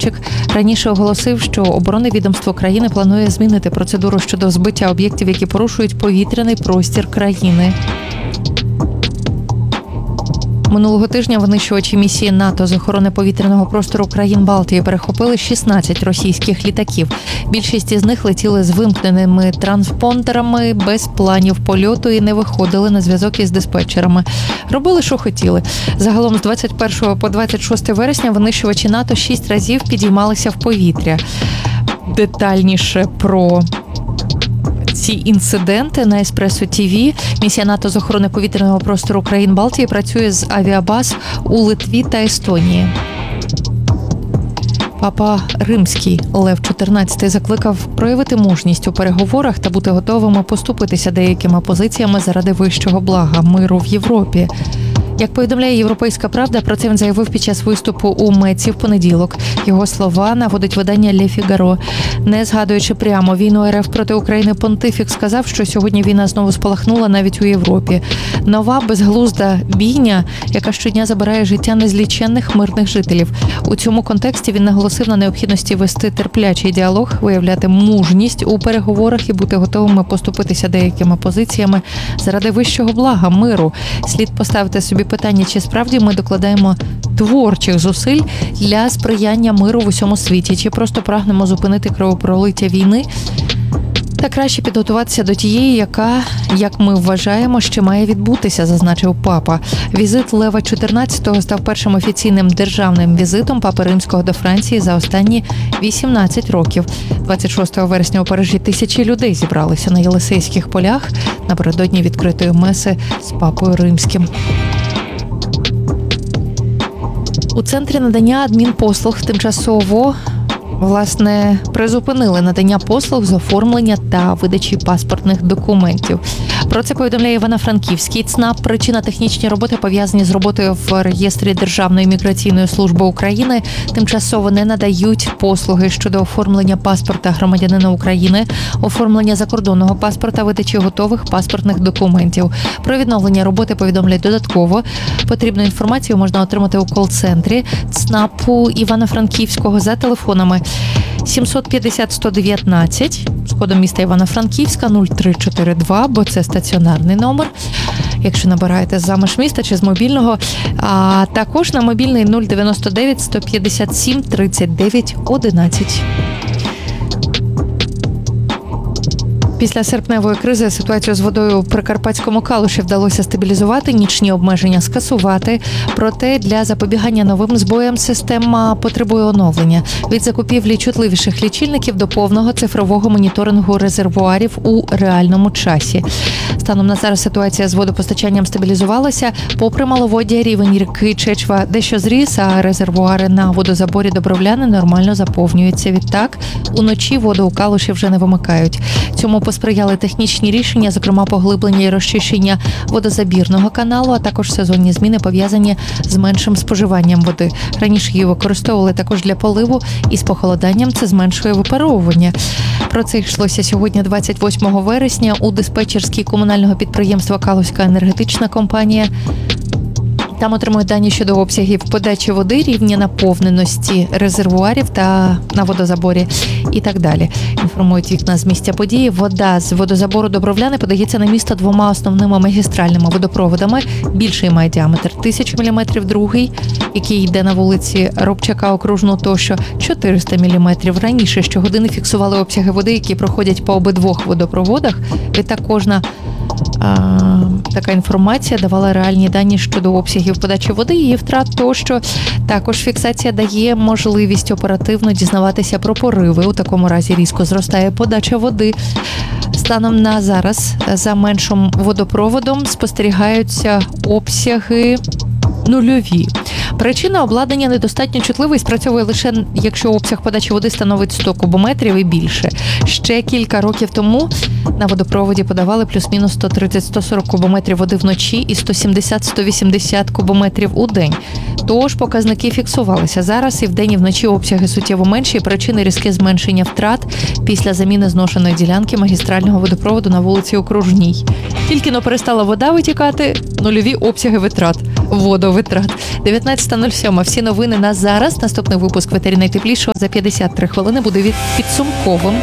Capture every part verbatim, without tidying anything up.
Ковальчик раніше оголосив, що оборонне відомство країни планує змінити процедуру щодо збиття об'єктів, які порушують повітряний простір країни. Минулого тижня винищувачі місії НАТО з охорони повітряного простору країн Балтії перехопили шістнадцять російських літаків. Більшість із них летіли з вимкненими транспондерами, без планів польоту і не виходили на зв'язок із диспетчерами. Робили, що хотіли. Загалом з двадцять першого по двадцять шосте вересня винищувачі НАТО шість разів підіймалися в повітря. Детальніше про ці інциденти на Еспресо ТІВІ. Місія НАТО з охорони повітряного простору країн Балтії працює з авіабаз у Литві та Естонії. Папа Римський Лев чотирнадцятий закликав проявити мужність у переговорах та бути готовими поступитися деякими позиціями заради вищого блага миру в Європі. Як повідомляє «Європейська правда», про це він заявив під час виступу у Меці в понеділок. Його слова наводить видання «Ле Фігаро». Не згадуючи прямо війну РФ проти України, понтифік сказав, що сьогодні війна знову спалахнула навіть у Європі. Нова безглузда бійня, яка щодня забирає життя незліченних мирних жителів. У цьому контексті він наголосив на необхідності вести терплячий діалог, виявляти мужність у переговорах і бути готовими поступитися деякими позиціями заради вищого блага миру. Слід поставити собі питання, чи справді ми докладаємо творчих зусиль для сприяння миру в усьому світі, чи просто прагнемо зупинити кровопролиття війни та краще підготуватися до тієї, яка, як ми вважаємо, ще має відбутися, зазначив папа. Візит Лева чотирнадцятого став першим офіційним державним візитом Папи Римського до Франції за останні вісімнадцять років. двадцять шостого вересня у Парижі тисячі людей зібралися на Єлисейських полях напередодні відкритої меси з Папою Римським. У центрі надання адмінпослуг тимчасово, власне, призупинили надання послуг з оформлення та видачі паспортних документів. Про це повідомляє Івано-Франківський ЦНАП. Причина – технічні роботи, пов'язані з роботою в реєстрі Державної міграційної служби України. Тимчасово не надають послуги щодо оформлення паспорта громадянина України, оформлення закордонного паспорта, видачі готових паспортних документів. Про відновлення роботи повідомляють додатково. Потрібну інформацію можна отримати у кол-центрі ЦНАПу Івано-Франківського за телефонами сімсот п'ятдесят сто дев'ятнадцять з кодом міста Івано-Франківська нуль три чотири два, бо це стаціонарний номер, якщо набираєте з-за меж міста чи з мобільного, а також на мобільний нуль дев'яносто дев'ять сто п'ятдесят сім тридцять дев'ять одинадцять. Після серпневої кризи ситуацію з водою у Прикарпатському Калуші вдалося стабілізувати, нічні обмеження скасувати. Проте для запобігання новим збоям система потребує оновлення. Від закупівлі чутливіших лічильників до повного цифрового моніторингу резервуарів у реальному часі. Станом на зараз ситуація з водопостачанням стабілізувалася. Попри маловоддя, рівень ріки Чечва дещо зріс, а резервуари на водозаборі Добровляни нормально заповнюються. Відтак, уночі воду у Калуші вже не вимикають. Цьому посприяли технічні рішення, зокрема поглиблення і розчищення водозабірного каналу, а також сезонні зміни, пов'язані з меншим споживанням води. Раніше її використовували також для поливу, і з похолоданням це зменшує випаровування. Про це йшлося сьогодні, двадцять восьмого вересня, у диспетчерській комунального підприємства «Калузька енергетична компанія». Там отримують дані щодо обсягів подачі води, рівня наповненості резервуарів та на водозаборі і так далі. Інформують вікна з місця події. Вода з водозабору Добровляни подається на місто двома основними магістральними водопроводами. Більший має діаметр тисячу міліметрів, другий, який йде на вулиці Робчака, Окружну тощо, чотириста міліметрів. Раніше щогодини фіксували обсяги води, які проходять по обидвох водопроводах. Відтак кожна А, така інформація давала реальні дані щодо обсягів подачі води, її втрат тощо. Також фіксація дає можливість оперативно дізнаватися про пориви. У такому разі різко зростає подача води. Станом на зараз за меншим водопроводом спостерігаються обсяги нульові. Причина – обладнання недостатньо чутливе і спрацьовує лише, якщо обсяг подачі води становить сто кубометрів і більше. Ще кілька років тому На водопроводі подавали плюс-мінус сто тридцять - сто сорок кубометрів води вночі і сто сімдесят - сто вісімдесят кубометрів у день. Тож показники фіксувалися. Зараз і вдень, і вночі обсяги суттєво менші, і причини різке зменшення втрат після заміни зношеної ділянки магістрального водопроводу на вулиці Окружній. Тільки но перестала вода витікати, нульові обсяги витрат, водовитрат. дев'ятнадцята нуль сім. Всі новини на зараз. Наступний випуск «Ветері найтеплішого» за п'ятдесят три хвилини буде від підсумковим.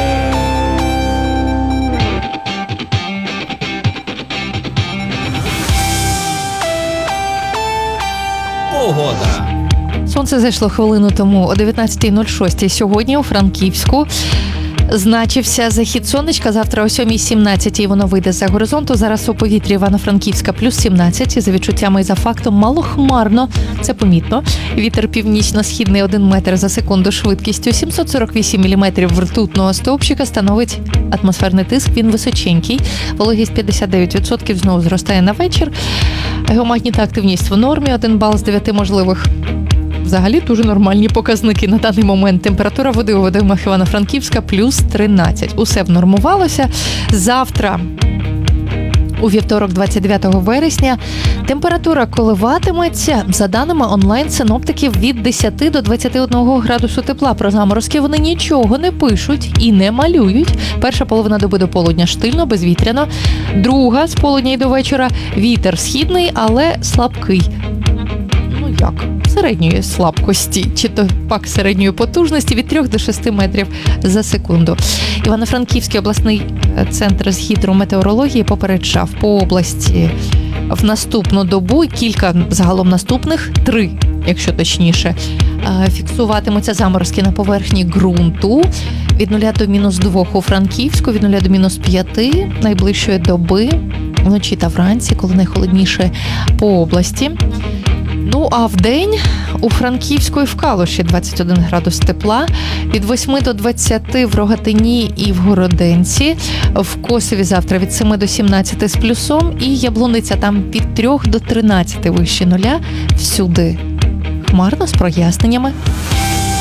Погода. Сонце зайшло хвилину тому о дев'ятнадцята нуль шість. Сьогодні у Франківську значився захід сонечка. Завтра о сьома сімнадцять воно вийде за горизонту. Зараз у повітрі Івано-Франківська плюс сімнадцять. За відчуттями і за фактом малохмарно. Це помітно. Вітер північно-східний один метр за секунду швидкістю. сімсот сорок вісім міліметрів ртутного стовпчика становить атмосферний тиск. Він височенький. Вологість п'ятдесят дев'ять відсотків знову зростає на вечір. Геомагнітна активність в нормі. один бал з дев'яти можливих. Взагалі дуже нормальні показники на даний момент. Температура води у водоймах Івано-Франківська плюс тринадцять. Усе внормувалося. Завтра, у вівторок, двадцять дев'ятого вересня, температура коливатиметься, за даними онлайн-синоптиків, від десяти до двадцяти одного градусу тепла. Про заморозки вони нічого не пишуть і не малюють. Перша половина доби до полудня штильно, безвітряно. Друга з полудня й до вечора вітер східний, але слабкий. Ну як? Середньої слабкості, чи то пак середньої потужності від трьох до шести метрів за секунду. Івано-Франківський обласний центр з гідрометеорології попереджав по області в наступну добу, кілька загалом наступних, три, якщо точніше, фіксуватимуться заморозки на поверхні ґрунту від нуля до мінус двох у Франківську, від нуля до мінус п'яти найближчої доби, вночі та вранці, коли найхолодніше по області. Ну, а в день у Франківську і в Калуші двадцять один градус тепла, від восьми до двадцяти в Рогатині і в Городенці, в Косові завтра від семи до сімнадцяти з плюсом, і Яблуниця там від трьох до тринадцяти вище нуля, всюди хмарно з проясненнями.